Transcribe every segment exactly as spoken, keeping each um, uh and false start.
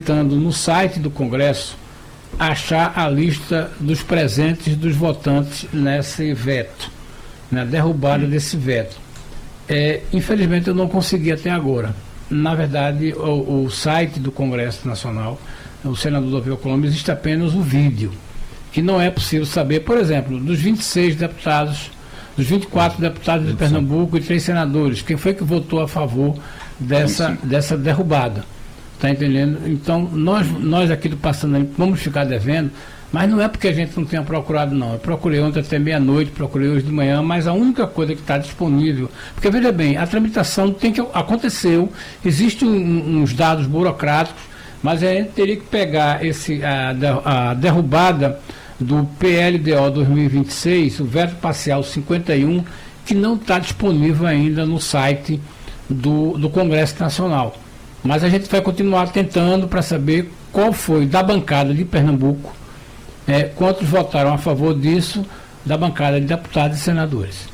tentando no site do Congresso achar a lista dos presentes dos votantes nesse veto, na derrubada desse veto. É, infelizmente eu não consegui até agora. Na verdade, o, o site do Congresso Nacional, o senador Davi Alcolumbre, existe apenas o vídeo, que não é possível saber, por exemplo, dos vinte e seis deputados, dos vinte e quatro deputados de Pernambuco e três senadores, quem foi que votou a favor dessa, dessa derrubada. Está entendendo? Então, nós, nós aqui do Passando Limpo vamos ficar devendo, mas não é porque a gente não tenha procurado, não. Eu procurei ontem até meia-noite, procurei hoje de manhã, mas a única coisa que está disponível, porque veja bem, a tramitação tem que aconteceu, existem um, uns dados burocráticos, mas a gente teria que pegar esse, a, a derrubada do P L D O dois mil e vinte e seis, o veto parcial cinquenta e um, que não está disponível ainda no site do, do Congresso Nacional. Mas a gente vai continuar tentando para saber qual foi da bancada de Pernambuco, é, quantos votaram a favor disso, da bancada de deputados e senadores.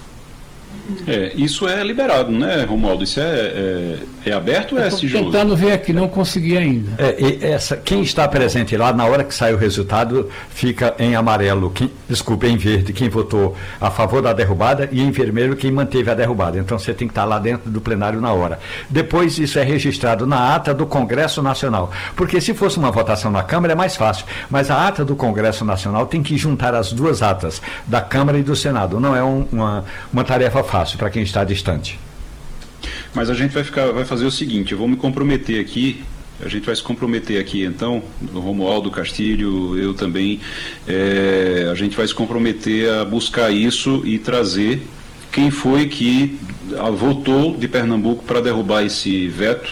É, isso é liberado, né, Romualdo? Isso é, é, é aberto ou é sigiloso? Estou tentando ver aqui, não consegui ainda. É, e essa, quem está presente lá, na hora que sai o resultado, fica em amarelo, quem, desculpa, em verde, quem votou a favor da derrubada, e em vermelho quem manteve a derrubada. Então você tem que estar lá dentro do plenário na hora. Depois isso é registrado na ata do Congresso Nacional. Porque se fosse uma votação na Câmara é mais fácil, mas a ata do Congresso Nacional tem que juntar as duas atas, da Câmara e do Senado. Não é um, uma, uma tarefa fácil para quem está distante. Mas a gente vai ficar, vai fazer o seguinte, eu vou me comprometer aqui, a gente vai se comprometer aqui então, o Romualdo Castilho, eu também, é, a gente vai se comprometer a buscar isso e trazer quem foi que votou de Pernambuco para derrubar esse veto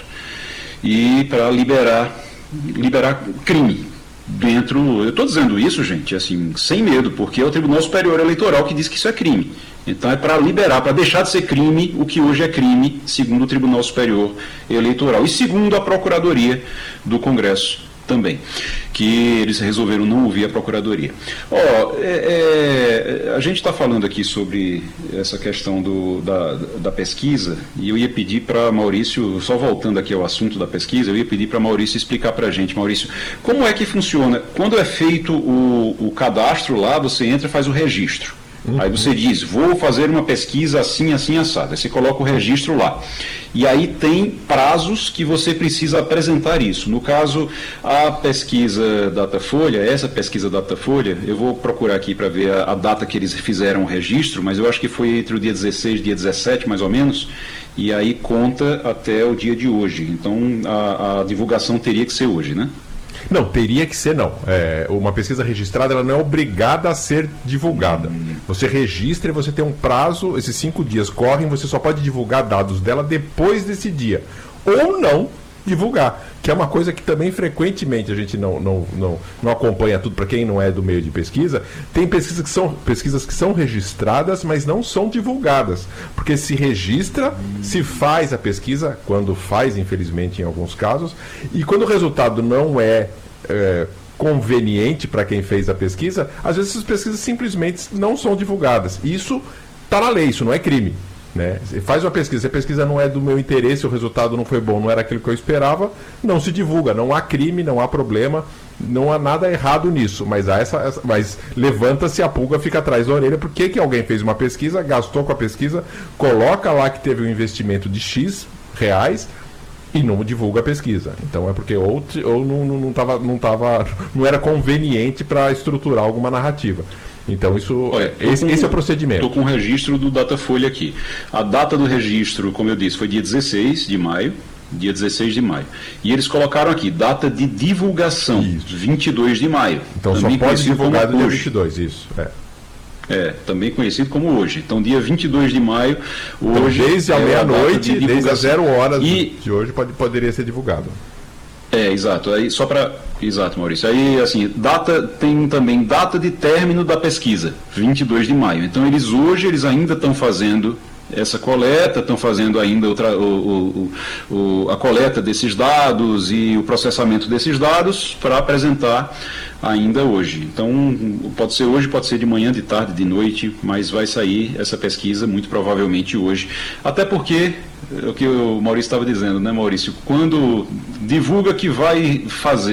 e para liberar, liberar crime. Dentro, eu estou dizendo isso, gente, assim, sem medo, porque é o Tribunal Superior Eleitoral que diz que isso é crime. Então é para liberar, para deixar de ser crime o que hoje é crime, segundo o Tribunal Superior Eleitoral e segundo a Procuradoria do Congresso também, que eles resolveram não ouvir a Procuradoria. Ó, oh, é, é, a gente está falando aqui sobre essa questão do, da, da pesquisa, e eu ia pedir para Maurício, só voltando aqui ao assunto da pesquisa, eu ia pedir para Maurício explicar para a gente. Maurício, como é que funciona? Quando é feito o, o cadastro lá, você entra e faz o registro. Uhum. Aí você diz, vou fazer uma pesquisa assim, assim, assado. Aí você coloca o registro lá. E aí tem prazos que você precisa apresentar isso. No caso, a pesquisa Datafolha, essa pesquisa Datafolha, eu vou procurar aqui para ver a, a data que eles fizeram o registro, mas eu acho que foi entre o dia dezesseis e dia dezessete, mais ou menos, e aí conta até o dia de hoje. Então, a, a divulgação teria que ser hoje, né? Não, teria que ser não. É, uma pesquisa registrada ela não é obrigada a ser divulgada. Você registra e você tem um prazo, esses cinco dias correm, você só pode divulgar dados dela depois desse dia. Ou não divulgar, que é uma coisa que também frequentemente a gente não, não, não, não acompanha tudo, para quem não é do meio de pesquisa. Tem pesquisas que, são, pesquisas que são registradas, mas não são divulgadas, porque se registra, se faz a pesquisa, quando faz, infelizmente, em alguns casos, e quando o resultado não é, é conveniente para quem fez a pesquisa, às vezes essas pesquisas simplesmente não são divulgadas. Isso está na lei, isso não é crime. Né? Faz uma pesquisa, se a pesquisa não é do meu interesse, o resultado não foi bom, não era aquilo que eu esperava, não se divulga, não há crime, não há problema, não há nada errado nisso, mas, há essa, essa, mas levanta-se a pulga, fica atrás da orelha, porque que alguém fez uma pesquisa, gastou com a pesquisa, coloca lá que teve um investimento de X reais e não divulga a pesquisa. Então é porque ou, ou não, não, não, tava, não, tava, não era conveniente para estruturar alguma narrativa. Então, isso, Olha, esse, com, esse é o procedimento. Estou com o registro do Datafolha aqui. A data do registro, como eu disse, foi dia dezesseis de maio. Dia dezesseis de maio. E eles colocaram aqui, data de divulgação, isso. vinte e dois de maio. Então, só pode divulgar no dia vinte e dois, isso. É. É, também conhecido como hoje. Então, dia vinte e dois de maio, hoje... Então, desde a é meia-noite, de desde as zero horas e... de hoje, pode, poderia ser divulgado. É, exato. Aí, só para... Exato, Maurício. Aí, assim, data, tem também data de término da pesquisa, vinte e dois de maio. Então, eles hoje, eles ainda estão fazendo essa coleta, estão fazendo ainda outra, o, o, o, a coleta desses dados e o processamento desses dados para apresentar ainda hoje. Então, pode ser hoje, pode ser de manhã, de tarde, de noite, mas vai sair essa pesquisa muito provavelmente hoje. Até porque, é o que o Maurício estava dizendo, né, Maurício? Quando divulga que vai fazer